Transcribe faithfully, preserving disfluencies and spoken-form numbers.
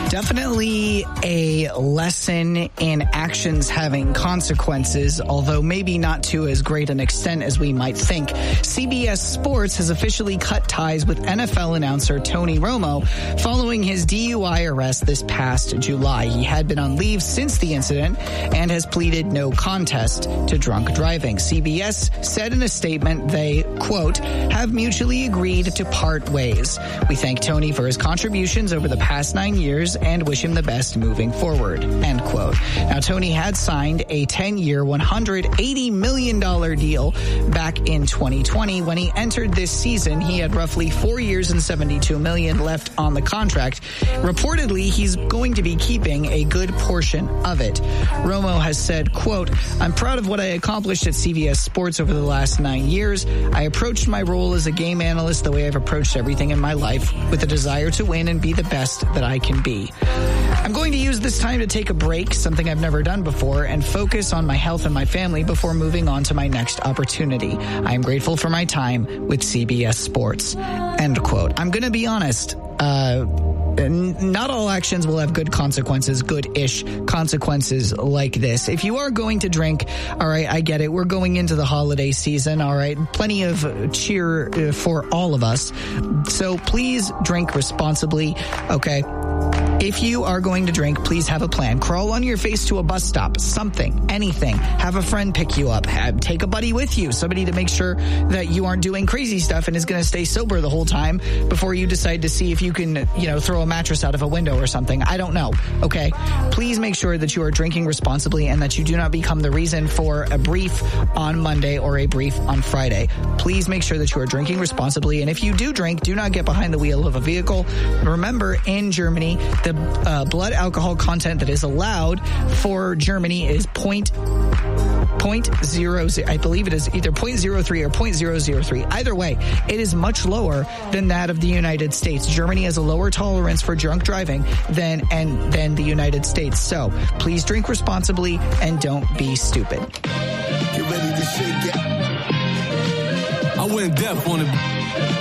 Definitely a lesson in actions having consequences, although maybe not to as great an extent as we might think. C B S Sports has officially cut ties with N F L announcer Tony Romo following his D U I arrest this past July. He had been on leave since the incident and has pleaded no contest to drunk driving. C B S said in a statement they, quote, have mutually agreed to part ways. We thank Tony for his contributions over the past nine years and wish him the best moving forward, end quote. Now, Tony had signed a ten-year, one hundred eighty million dollars deal back in twenty twenty. When he entered this season, he had roughly four years and seventy-two million dollars left on the contract. Reportedly, he's going to be keeping a good portion of it. Romo has said, quote, I'm proud of what I accomplished at C B S Sports over the last nine years. I approached my role as a game analyst the way I've approached everything in my life, with a desire to win and be the best that I can be. I'm going to use this time to take a break, something I've never done before, and focus on my health and my family before moving on to my next opportunity. I am grateful for my time with C B S Sports, end quote. I'm going to be honest. Uh, not all actions will have good consequences, good-ish consequences like this. If you are going to drink, all right, I get it. We're going into the holiday season, all right. Plenty of cheer for all of us. So please drink responsibly, okay? If you are going to drink, please have a plan. Crawl on your face to a bus stop, something, anything. Have a friend pick you up. Have, take a buddy with you, somebody to make sure that you aren't doing crazy stuff and is going to stay sober the whole time before you decide to see if you can, you know, throw a mattress out of a window or something. I don't know, okay? Please make sure that you are drinking responsibly and that you do not become the reason for a brief on Monday or a brief on Friday. Please make sure that you are drinking responsibly. And if you do drink, do not get behind the wheel of a vehicle. Remember, in Germany, the uh, blood alcohol content that is allowed for Germany is point point zero zero. I believe it is either point zero three or point zero zero three. Either way, it is much lower than that of the United States. Germany has a lower tolerance for drunk driving than and than the United States. So please drink responsibly and don't be stupid. Get ready to shake it. I went deaf on it.